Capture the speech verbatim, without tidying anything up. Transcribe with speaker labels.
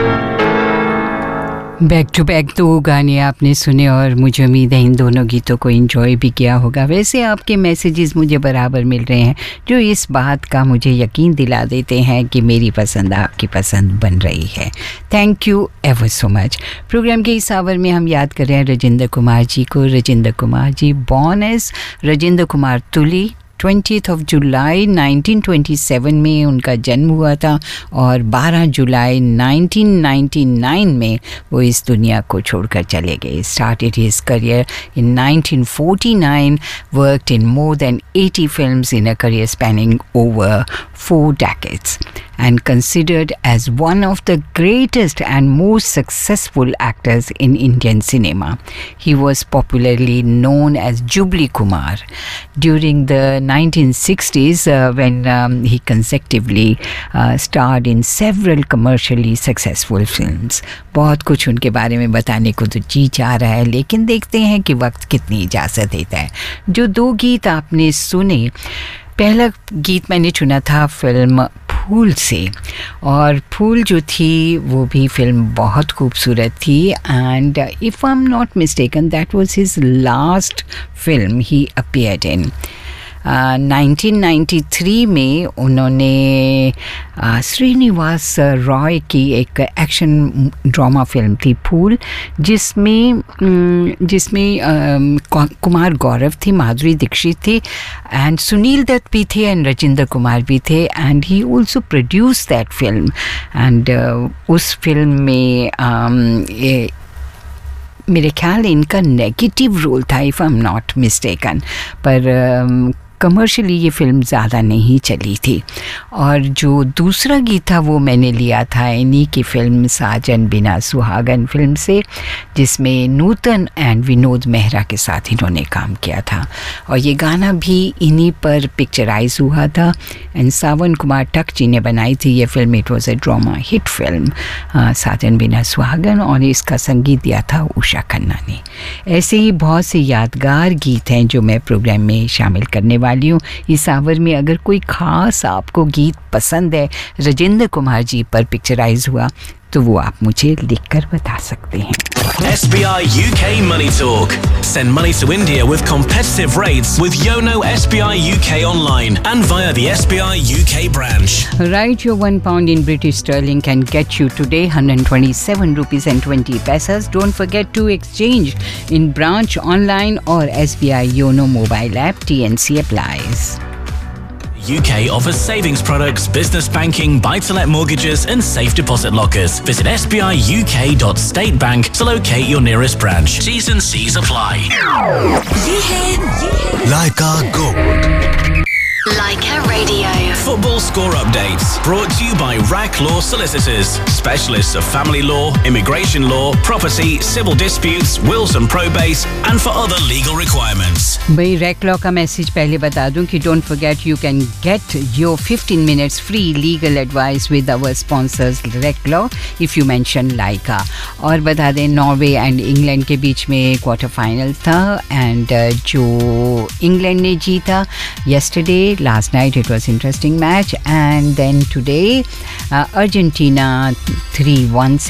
Speaker 1: Back to back दो गाने आपने सुने और मुझे उम्मीद है इन दोनों गीतों को एंजॉय भी किया होगा। वैसे आपके मैसेजेस मुझे बराबर मिल रहे हैं जो इस बात का मुझे यकीन दिला देते हैं कि मेरी पसंद आपकी पसंद बन रही है। Thank you ever so much. Programme के इस आवर में हम याद कर रहे हैं राजेंद्र कुमार जी को। Rajendra Kumar ji born as Rajendra Kumar Tuli, twentieth of July nineteen twenty seven में उनका जन्म हुआ था और बारह जुलाई नाइनटीन नाइंटी नाइन में वो इस दुनिया को छोड़कर चले गए। Started his career in nineteen forty nine, worked in more than eighty films in a career spanning over four decades and considered as one of the greatest and most successful actors in Indian cinema. He was popularly known as Jubilee Kumar during the nineteen sixties uh, when um, he consecutively uh, starred in several commercially successful films. बहुत कुछ उनके बारे में बताने को तो जी चाह रहा है, लेकिन देखते हैं कि वक्त कितनी इजाज़त देता है। जो दो गीत आपने सुने, पहला गीत मैंने चुना था फिल्म फूल से, और फूल जो थी वो भी फिल्म बहुत खूबसूरत थी and if I am not mistaken that was his last film he appeared in. Nineteen ninety three में उन्होंने uh, श्रीनिवास रॉय की एक एक्शन ड्रामा फिल्म थी फूल, जिसमें जिसमें uh, कुमार गौरव थी, माधुरी दीक्षित थी एंड सुनील दत्त भी थे एंड राजेंद्र कुमार भी थे and he also produce that film. And उस फिल्म में um, ए, मेरे ख्याल इनका नेगेटिव रोल था if I am not mistaken, पर कमर्शियली ये फिल्म ज़्यादा नहीं चली थी। और जो दूसरा गीत था वो मैंने लिया था इन्हीं की फिल्म साजन बिना सुहागन फिल्म से, जिसमें नूतन एंड विनोद मेहरा के साथ इन्होंने काम किया था और ये गाना भी इन्हीं पर पिक्चराइज हुआ था एंड सावन कुमार टक जी ने बनाई थी ये film. It was a drama hit film साजन बिना सुहागन, और इसका संगीत दिया था उषा खन्ना ने। ऐसे ही बहुत से यादगार गीत हैं जो मैं प्रोग्राम में शामिल करने वाली हूँ इस आवर में। अगर कोई ख़ास आपको गीत पसंद है राजेंद्र कुमार जी पर पिक्चराइज हुआ तो वो आप मुझे लिखकर बता सकते हैं।
Speaker 2: S B I U K Money Talk. Send money to India with competitive rates with Yono S B I U K online and via the S B I U K branch.
Speaker 1: Right, your one pound in British sterling can get you today one hundred twenty-seven rupees and twenty paisas. Don't forget to exchange in branch, online or S B I Yono mobile app. T N C applies.
Speaker 2: U K offers savings products, business banking, buy-to-let mortgages and safe deposit lockers. Visit s b i u k dot state bank to locate your nearest branch. T's and C's apply.
Speaker 3: ये है
Speaker 4: Laika Gold.
Speaker 3: Laika Radio.
Speaker 2: Football score updates brought to you by R A C Law Solicitors, specialists of family law, immigration law, property, civil disputes, wills and probates, and for other legal requirements.
Speaker 1: भाई rack law का message पहले बता दूं कि don't forget you can get your fifteen minutes free legal advice with our sponsors rack law if you mention लाइका। और बता दें Norway and England के बीच में क्वार्टर फाइनल था एंड जो इंग्लैंड ने जीता yesterday, last night it was interesting match, and then today uh, Argentina three one